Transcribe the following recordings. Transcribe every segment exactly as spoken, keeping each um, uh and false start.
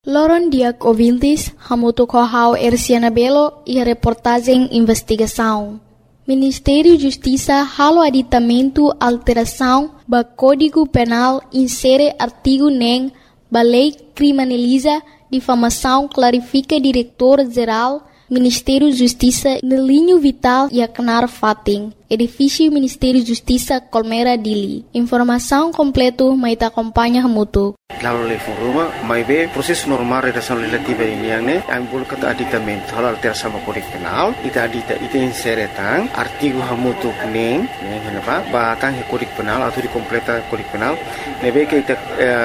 Loron Diak ouvintes, hamuto kohau Erciana Belo e a reportagem investigação. Ministério da Justiça halo aditamento alteração ba Código Penal insere artigo nem ba lei criminaliza difamação clarifica diretor-geral Ministério da Justiça no linho vital e acnar fating. Edifício Ministério da Justiça Colmeira Dili. Informação completo mais acompanha mutu. Lalu level rumah, mai be proses normal redação legislativa ini yang ne, yang boleh kata aditamento halal terasa sama Kode Penal, ita adita ita inseretang artigo hamutu neng, neng kenapa? Batang he Kode Penal atau dikompleta Kode Penal, nebe ke ita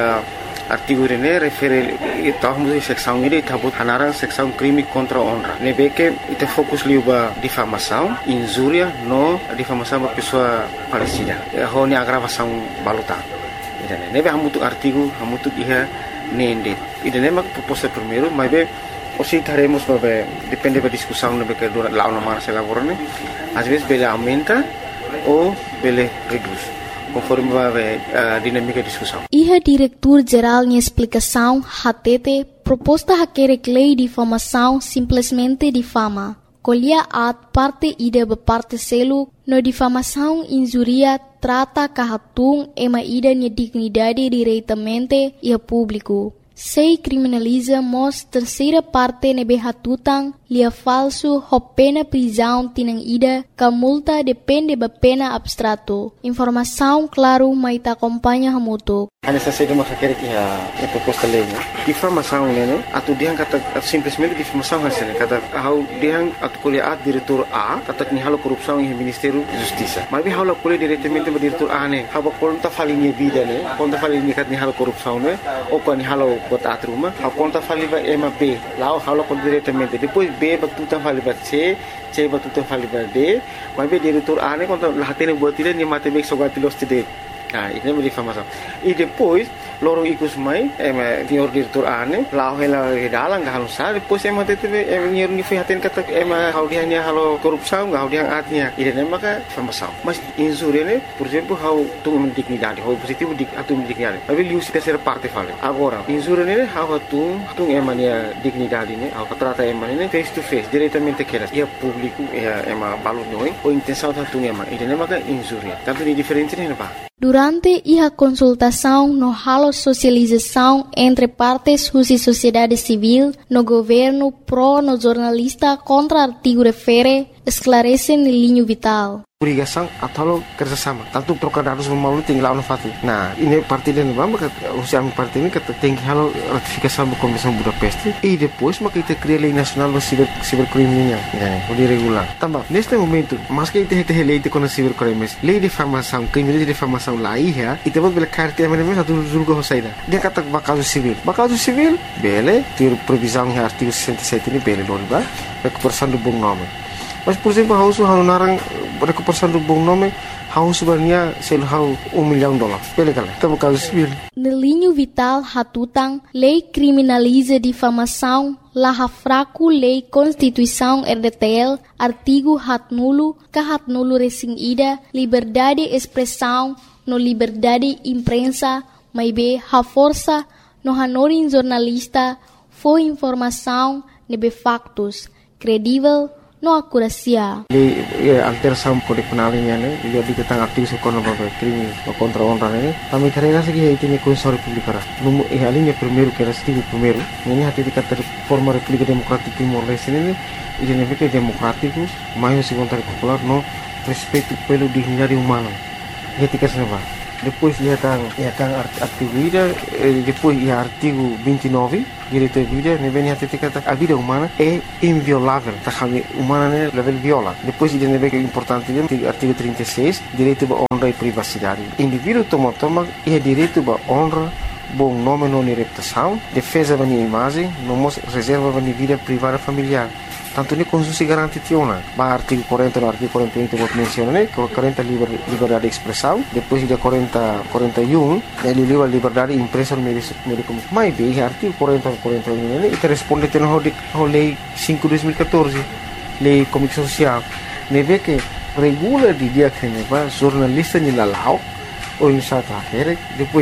artigo ini refere ita hamutu seksão ini ita but hanarang seksão crime contra honra. Nebe ke ita fokus liuba difamação, injuria no difamação ba pessoa falecida. Honi agravação balutang. Idane nebe hamutu artigo hamutu iha nende idane mak proposta primeiro mas be osi taremos babe depende da discussão nebe que dura lá na marcha laborane às vezes bele aumenta ou bele reduz conforme babe a dinâmica da discussão. Iha diretor geral em explicação hatete proposta hakere lei de difamação simplesmente difama. Colhia at parte ida be parte selu no difamação injuria trata kahatung ema ida nia dignidade diretamente e a público. Sei criminaliza mos terceira parte nebe hatutang lia falso ho pena prisão tinang ida ka multa depende ba pena abstrato. Informação claro mai ta acompanha hamuto. Ana sa sega makakere ki ha e proposta lei ne. Difamação ne atu diang kata simplesmente difamação hasene kata hau diang atu kuliah at diretor A kata ni halo korupsão em Ministério da Justiça. Mas bi halo kuliah diretamente ba diretor A ne. Haba konta falinha vida ne. Konta falinha kat ni halo korupsão ne. O ko ni halo bot atruma. Ha konta faliva ema B. Lao halo kon diretamente. Depois B ba tutan faliva C, C ba tutan faliva D. Mas bi diretor A ne konta lahatene buat ile ni matemek sogatilos tide. Ah, ini menjadi difamação. E depois, lorong ikus mai, ema senhor diretor ane, lau hela dalang gak halus sa, depois ema tete ema nyer ni fihatin kata ema hau dia nya halo korupsau gak hau dia atnya. Ide nema ka difamação. Mas injúria ne, por exemplo, hau tu mendignidade, hau positivo dik atu mendignidade. Mas liu si terceira parte fale. Agora, injúria ne hau tu tu ema nia dignidade ne, hau trata ema ne face to face, diretamente kelas. Ia público, ia ema balu noi, o intenção ta tu ema. Ide nema ka injúria. Tanto ni diferente ne pa. Durante a consultação no halo socialização entre partes e sociedade civil, no governo pro no jornalista contra artigo refere, esclarece no linho vital. Obrigação atau kerjasama. Tanto trocar dados melalui tinggal on fati. Nah, ini parti dan bamba kata usia parti ini kata tinggi halo ratifikasi sama Komisi Budapest. E depois maka kita cria lei nasional do ciber cibercriminal. Ya, boleh regular. Tambah, neste momento, mas que kita kita lei de com cibercrimes, lei de difamação, crime de difamação lá ia, e temos bela carta mesmo satu julga hosaida. Dia kata bakal civil. Bakal civil, bele, ter previsão em artigo sessenta e sete ini bele doriba, recuperação do bom nome. Mas, por exemplo, hau su hau narang recuperação do bom nome, hau sebenarnya sel hau um milhão de dólares. Bele kala, kita bakal civil. No linho vital hatutang, lei criminaliza difamação, laha fraco lei Constituição R D T L, artigo hat nulo, ka hat nulo resing ida, liberdade expressão, no liberdade imprensa, mai be ha força, no hanorin jornalista, foi informação, nebe factos, credível, no acuracia. Lei alteração Kode Penal ini ne, dia diketang artigo sekono babe crime contra honra ne. Kami karena segi itu ni Constituição Republicana. Numu eh alinha primeiro que era artigo primeiro. Ini hati dikata forma República Democrática Timor-Leste ne, ele ne que democrático, mais segundo popular no respeito pelo dignidade humana. Ia tika senava. Depois ia tang ia tang artigo ida, depois ia artigo vinte e nove, direito à vida, ne vem hati dikata a vida humana é inviolável. Tá kami humana ne level viola. Depois ia ne que importante dia artigo trinta e seis, direito à honra e privacidade. Indivíduo toma toma ia direito à honra, bom nome não reputação, defesa da imagem, não reserva da vida privada familiar. Tanto ni Constituição garante tiona. Ba artigo quarenta no artigo quarenta e um vou mencionar, né? quarenta liber, liberdade de expressão, depois de quarenta, quarenta e um, ele livre liberdade de imprensa no meio de comunicação. Mas bem, artigo quarenta, quarenta e um, né? E responde tendo a lei cinco de dois mil e quatorze, lei comunicação social. Ne vê que regula de dia que ne va jornalista ni lalau ou em South Africa, depois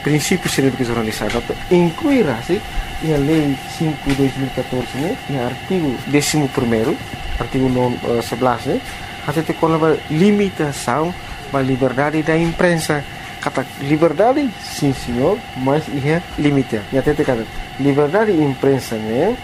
princípios científicos jornalizados, incluirá-se a Lei cinco de dois mil e catorze, né, e o artigo décimo primeiro, artigo sebelas, né, até com a limitação da liberdade da imprensa. Kata liberdade, sim senhor, mas é limite. E até te kata liberdade de imprensa, né,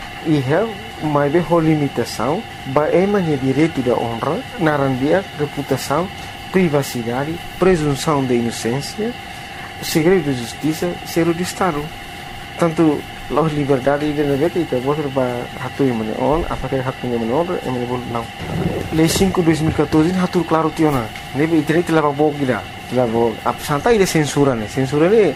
é mais bem a limitação, é mais direito da honra, narandia, reputação, privacidade, presunção de inocência, segredo de justiça, segredo de Estado. Tanto a liberdade de negócio itu boleh berhatu yang mana on, apakah hak punya mana on, yang mana boleh não. Lei cinco de dois mil e catorze hatu claro tiona. Nebe internet telah bawa gila, telah bawa. Apa santai dia censura ni, censura ni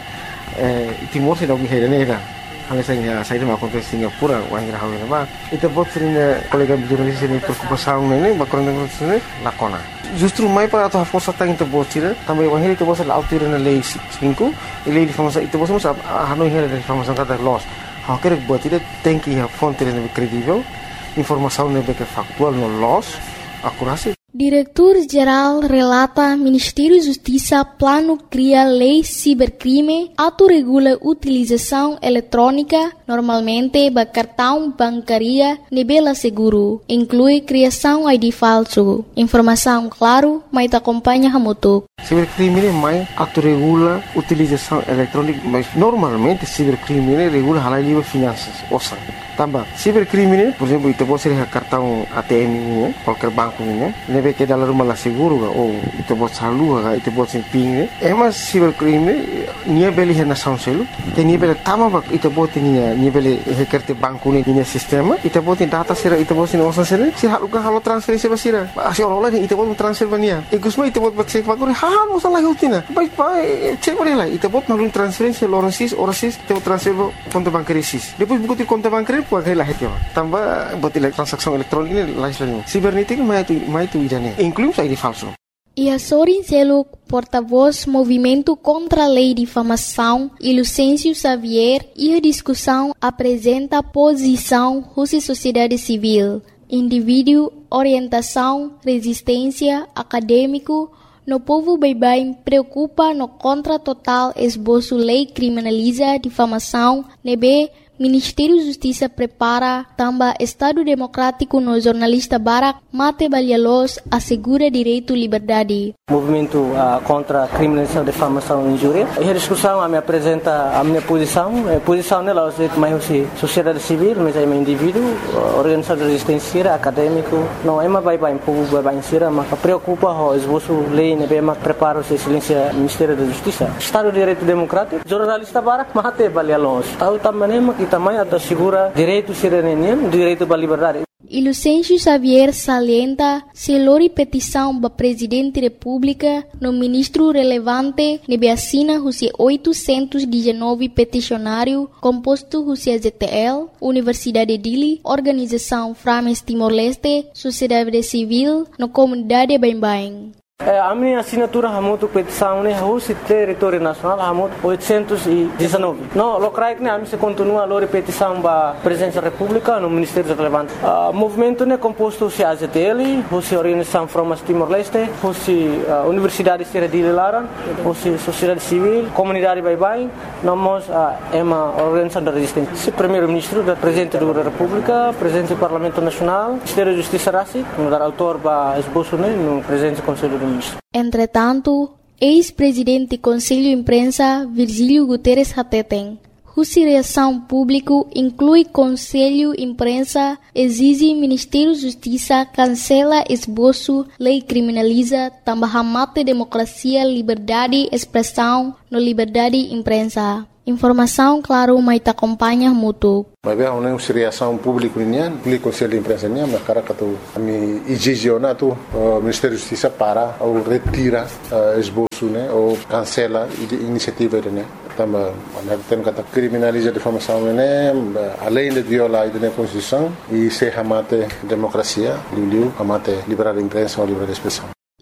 Timor se dah gihai ni dah. Hal saya saya dah makan di Singapura, orang yang hawi nama. Itu buat sering kolega jurnalis ini berkumpul ni, bakuran dengan sini lakona. Justru mai para atau força tang itu buat sih, tambah orang itu buat selalu tiru na lei cinco, lei difamação itu buat semua hanoi hela difamação kata loss. Hal kira buat itu tem que a fonte lebih kredibel, informação lebih factual no loss, akurasi. Diretor-Geral relata Ministério da Justiça plano cria lei cibercrime, autorregula utilização eletrônica, normalmente ba cartão bancaria nebela seguro, inclui criação I D falso. Informação claro, mas te acompanha hamutuk. Cibercrime mais autorregula utilização eletrônica, mas normalmente cibercrime regula hal livre finanças, osa. Tambah, cibercrime, por exemplo, itu pode ser cartão A T M ini, qualquer banco ini, nebe que dalam rumah lah seguro, ou itu pode salu, itu pode ser ping. Emas cibercrime, nia beli hena sound selu, que nia beli tama bak, itu pode nia nia beli hekerte banco ini nia sistema, itu pode data sera, itu pode nia osan sera, si halu kan halu transferisi basira, asyik orang lain itu pode transfer bania, ikusma itu pode cek bagor, hal masalah hutina, baik baik cek boleh lah, itu pode nalun transferisi orang sis, orang sis, itu transfer konto bancaria sis, depois buku ti konto bancaria puai lah heti, tambah buat transaksi elektronik ini lain lain. Cibernética mais tu mais tu idane, inclui I D falso. E a Sorin Seluk, porta-voz Movimento contra a Lei de Difamação, e Lucêncio Xavier, e a discussão apresenta a posição Rússia Sociedade Civil, indivíduo, orientação, resistência, acadêmico, no povo baibai preocupa no contra total esboço lei criminaliza difamação, nebe Ministério da Justiça prepara também Estado Democrático no jornalista Barak Mate Balialos assegura direito à liberdade. Movimento uh, contra a criminalização, difamação e injúria. E a discussão a me apresenta a minha posição. A posição nela é mais sociedade civil, mas é um indivíduo, organização de resistência, acadêmico. Não é mais bem povo bem sira, mas preocupa o esboço lei, né, mas prepara o silêncio Ministério da Justiça. Estado de Direito Democrático, jornalista Barak Mate Balialos. Tahu também que também assegura direito cidadania, direito à liberdade. E Lucêncio Xavier salienta se lori petição para Presidente da República no ministro relevante nebe assina Rússia oitocentos e dezenove peticionário composto Rússia Z T L, Universidade de Dili, Organização Frames Timor-Leste, Sociedade Civil, no Comunidade Bain-Bain. A minha assinatura hamutu petição né Rússia território nacional hamutu oitocentos e dezenove. No locais né a mim se continua a lori petição para Presidência da República no Ministério relevante. O movimento né composto se a Z T L, Rússia Organização Frames Timor-Leste, Rússia Universidade de Laran, Rússia Sociedade Civil, Comunidade Bain-Bain, nós é uma organização da resistência. Se Primeiro-Ministro, da Presidente da República, Presidente do Parlamento Nacional, Ministério da Justiça Rassi, no dar autor para esboço né no Presidente do Conselho do Ministro. Entretanto, ex-presidente do Conselho de Imprensa, Virgílio Guterres Hateten, Rússia Reação Público inclui Conselho de Imprensa, exige Ministério da Justiça cancela esboço, lei criminaliza, também mate democracia, liberdade, expressão, no liberdade de imprensa. Informação, claro, mas te acompanha muito. Mas bem, não é reação pública nian, público Conselho de Imprensa nian, mas cara que tu ami exigena tu Ministério da Justiça para ou retira esboço, né, ou cancela iniciativa né. Também, nós temos que criminalizar a difamação, né, além de violar a Constituição e se amate democracia, liu liu, amate liberdade de imprensa ou liberdade de expressão.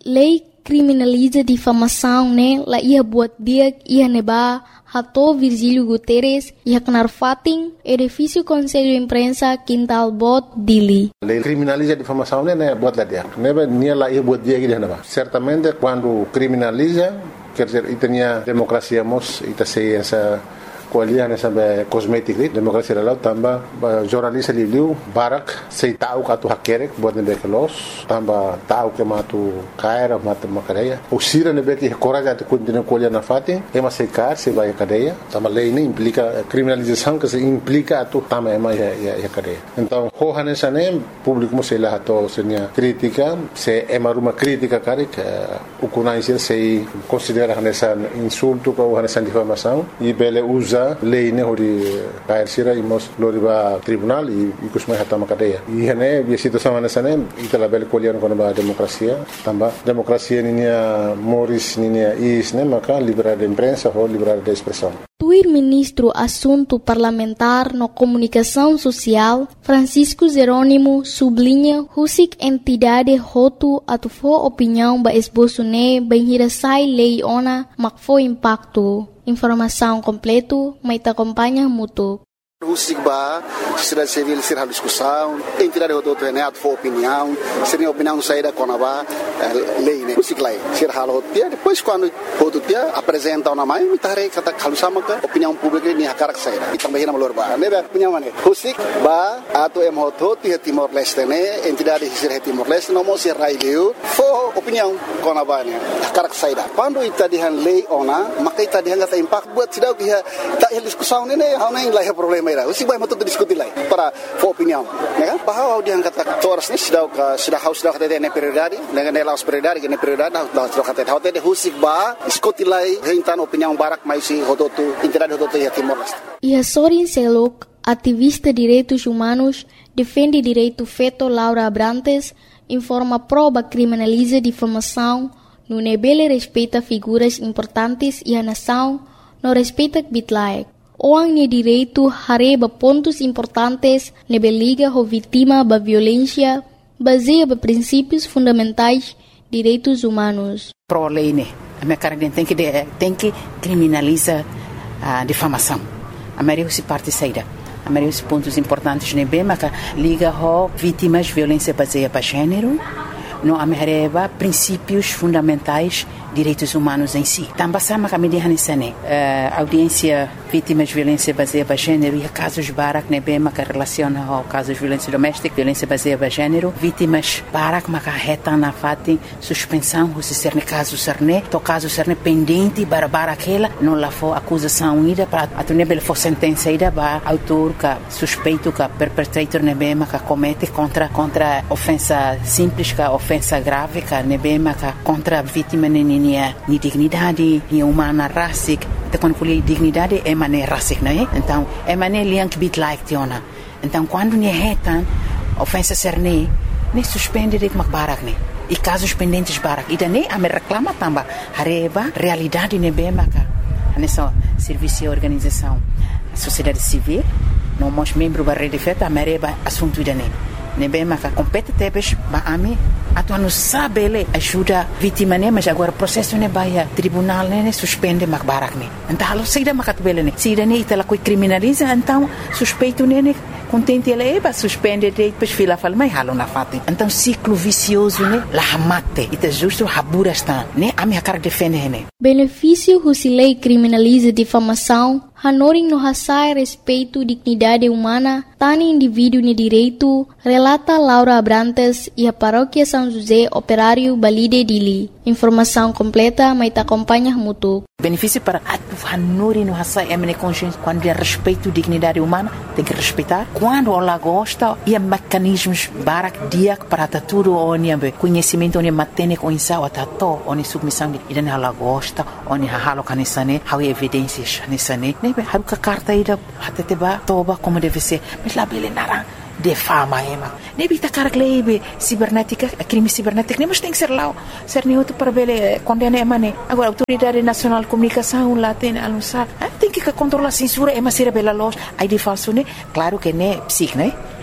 Lei criminaliza difamação, né? La ia buat dia ia neba Hato Virgílio Guterres ia kenar fating edifício Conselho Imprensa Quintal Bot Dili. Lei criminaliza difamação, né? Buat lá dia. Neba nia la ia buat dia que neba. Certamente quando criminaliza, quer dizer, itania democracia mos ita sei essa kualiah nessa cosmética de democracia lalau tamba jornalista liu barak sei tahu katu hakerek buat nebe kelos tamba tahu ke matu kaira matu makadeia usira nebe que coragem de continuar kualiah na fati ema sei kar sei vai cadeia tamba lei ini implica criminalização que se implica atu tamba ema ya ya cadeia então hoha nessa nem público mo sei lá to senia crítica se ema uma crítica karik ukunai sei considera nessa insulto ou nessa difamação e bele usa lei ne hori kair sira imos loriba tribunal e kusmai hatama cadeia e hene a situação nessa ne itala bel colher com a democracia tamba democracia ninia moris ninia is ne maka liberdade de imprensa ou liberdade de expressão. Tuir ministro assunto parlamentar no comunicação social Francisco Jerônimo sublinha husik entidade hotu atufo opinião ba esboço ne benhirasai lei ona makfo impacto. Informação completo, mas acompanha mútuo. O SIGBA, sociedade civil, ser a discussão, entidade do outro é a tua opinião, ser a opinião saída com a lei, né? O SIGLAI, ser a outra, depois quando o outro dia apresenta uma mãe, me tarei que está calçando a opinião pública nem a cara que saída. E também na valor ba, né? Opinião né? O SIGBA, a tua é moto, tia Timor-Leste, né? Entidade de ser Timor-Leste, não mostra raio, foi opinião com a ba, né? A cara que saída. Quando está de lei ona, mas que está de hanga impacto buat cidade que está em discussão, né? Não é lá problema. O SIGBA mau tu diskuti lai para opinião, né? Bahwa dia angkat toras ni sudah sudah haus sudah kata ne prioridade, dengan ne laus prioridade, ne prioridade dah sudah kata hotel de o SIGBA diskuti lai hentan opinião barak mais si hototu entidade hototu ya Timor-Leste. E a Sorin Selok, ativista direitos humanos, defende direito feto Laura Abrantes, informa prova criminaliza difamação, no nebele respeita figuras importantes e a nação, no respeita bitlaek. Orang ni direito hareba pontos importantes nebe liga ho vítima ba violência baseia ba princípios fundamentais direitos humanos. Pro lei né, a minha cara tem que tem que criminaliza a difamação. A maioria se parte saída. A maioria dos pontos importantes nebe maca liga ho vítimas violência baseia ba gênero. No amereba princípios fundamentais direitos humanos em si. Também sama kami dihanisane audiência vítimas de violência baseada em gênero e casos barak nebe maka relaciona ao casos de violência doméstica, violência baseada em gênero, vítimas barak maka reta na fati suspensão se ser ne caso serne, to caso serne pendente para bara aquela não lá for acusação ida para a nebe for sentença ida ba autor ka suspeito ka perpetrator nebe maka comete contra contra ofensa simples ka ofensa grave ka nebe maka contra vítima ni ni dignidade ni humana racic te quando colhe dignidade é maneira racic né então é maneira liank bit like tiona então quando ni retan ofensa serne ne suspende de barak ne e casos pendentes barak e daí a me reclama tamba hareba realidade ne be maka nessa serviço e organização sociedade civil não mos membro da rede feta mereba assunto dane ne be maka compete tebes ba ami atu não sabe ele ajuda vítima né mas agora processo ne baia tribunal né suspende mak barak ne então halo saída makat bele ne saída ne itala coi criminaliza então suspeito ne contente ele é suspende de depois fila fala mas halo na fati então ciclo vicioso né la hamate ita justo habura está né a minha cara defende ne benefício husilei criminaliza difamação hanoring no hasai respeito dignidade humana tani indivíduo ne direito relata Laura Abrantes e a paróquia São José Operário Balide Dili. Informação completa, mas te acompanha mútuo. Benefício para a hanoring no hasai emne consciência quando é respeito dignidade humana tem que respeitar quando ela gosta e mecanismos barak dia para tudo onde conhecimento onde matene com insau atato onde submissão e dan ela gosta onde halo kanisane how evidências nisane nebe haruka carta ida hateteba toba como deve ser mas lá bele nara de fama ema nebe ta carglebe cibernética crime cibernético nem mas tem que ser lá ser neutro para bele condena emane agora autoridade nacional de comunicação lá tem anunciar tem que controlar a censura ema ser bela loja aí de falso né claro que né psic né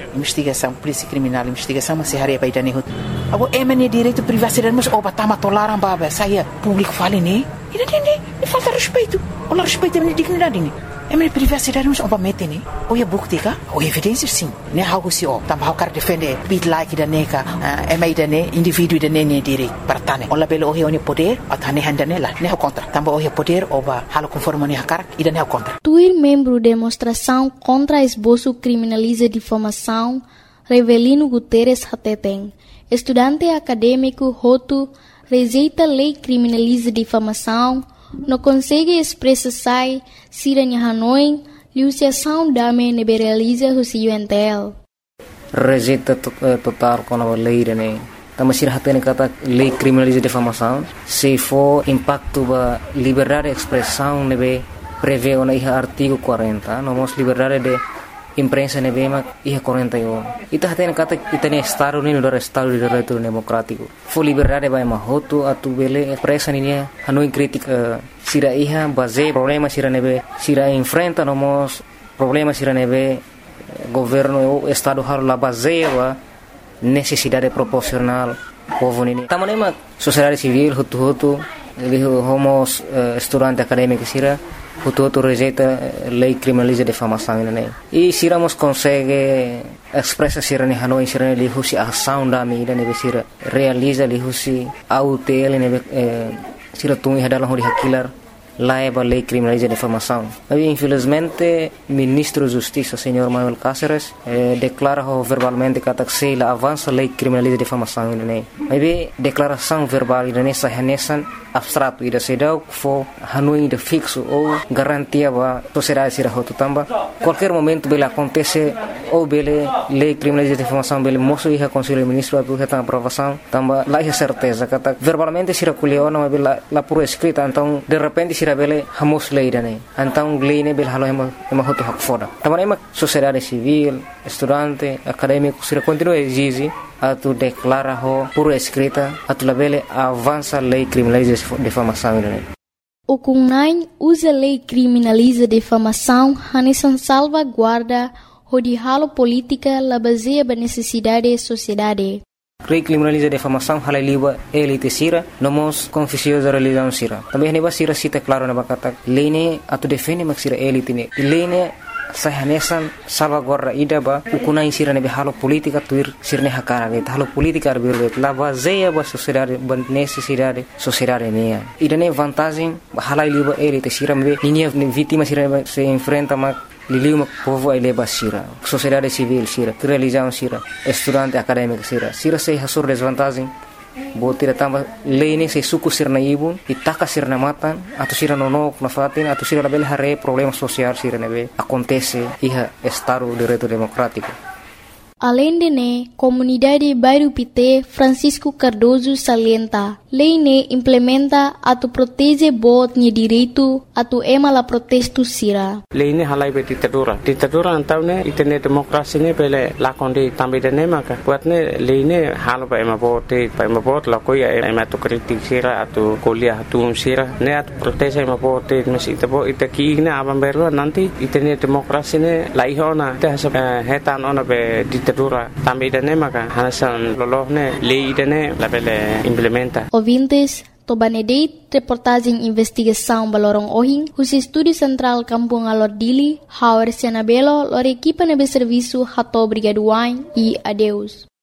investigação, polícia criminal, investigação, mas se haria para ir dane hut. Abo emane direito privacidade, mas oba tama tolaram baba, saya público fale ne. E dane ne falta respeito. Olha respeito a dignidade ne. Emane privacidade mas oba mete ne. O é bukti ka? O evidência sim. Ne algo se o, tamba hau defender bit like dane ka, emai dane indivíduo dane ne direito para tane. Olha belo o é poder, atane handane lá, ne contra. Tamba o é poder oba halo conforme ne hakar, e dane contra. Tuir membro demonstração contra esboço criminaliza difamação, Revelino Guterres Hateteng, estudante acadêmico Hotu, rejeita lei criminaliza difamação, não consegue expressar siranya Hanoi, liusiação dame neberaliza o C U N T L. Rejeita total com a lei, né? Também se hatene kata lei criminaliza difamação, se for impacto ba liberdade de expressão nebe prevê o iha artigo quarenta, nomos liberdade de imprensa nebe ma iha quarenta e um. Ita hatene kata itane estado ni no estado de direito democrático. Fo liberdade ba mahoto atu bele expressa ni hanoi crítica sira iha base problema sira nebe sira enfrenta nomos problema sira nebe governo o estado har la base wa necessidade proporcional povo nini. Tamanema sociedade civil hutu-hutu homos uh, estudante acadêmico sira hutu-hutu rejeita lei criminaliza difamação nini. E siramos consegue expressa sira ni Hanoi sira ni lihusi ação da mi nebe sira realiza lihusi autel nebe sira tungi hadalang hori hakilar laiba lei criminaliza difamação. Mas infelizmente ministro da Justiça, senhor Manuel Cáceres, eh, declara verbalmente que a la avança lei criminaliza difamação ini. Mas declaração verbal ini sahanesan abstrato ida sedau fo Hanoi de fixo ou garantia ba sociedade sira hotu tamba qualquer momento bele acontece ou bele lei criminaliza difamação bele moço iha conselho ministro atu heta aprovação tamba lá é certeza kata verbalmente sira kuliona mas bele la por escrita então de repente sira bele hamos lei dane então lei ne bele halo ema ema hotu hak foda tamba ema sociedade civil estudante acadêmico sira continua exige atu declara ho por escrita atu labele avança lei criminaliza difamação ini. O Kunai usa lei criminaliza difamação hanesan salvaguarda hodi halo política la baseia ba necessidade sociedade. Lei criminaliza difamação halai liba elite sira nomos confusiosa religião sira. Também neba sira cita claro na bakata lei ne atu defende mak sira elite ne. Lei ne sahanesan salvaguarda ida ba ukunai sira nebe halo politika tuir sirne hakara ge halo politika arbirbe la baseia ba sociedade ban necessidade sociedade mea ida ne vantagem halai liba elite sira mbe linha vítima sira se enfrenta ma liliu mak povo ai leba sira sociedade civil sira religião sira estudante acadêmico sira sira se hasur desvantagem botira tamba lei ne se suku sirna ibun itaka sirna matan atau sira nonok na fatin atau sira label hare problema social sira nebe acontece iha estado de direito democrático. Além de ne, comunidade Bairro Pité Francisco Cardoso salienta, lei ne implementa atu protege bot ni direito atu ema la protesto sira. Lei ne halai be ditadura. Ditadura antau ne itene demokrasi ne pele lakonde tambe de ne maka. Buat ne lei ne halo ba ema bote, ba ema bot la koia ema tu kritik sira atu kuliah atu sira ne atu protege ema bote mes itabo itaki ne abam berwa nanti itene demokrasi ne laihona te hasa hetan ona be ditadura tambe de ne maka hasan lolohne lei de ne la pele implementa. Ouvintes, Tobanedeit, reportagem investigação Balorong Ohing, os Estúdio Central Kampung Alor Dili, Hauer Sianabelo, lor equipa nebe serviço Hato Brigaduain e adeus.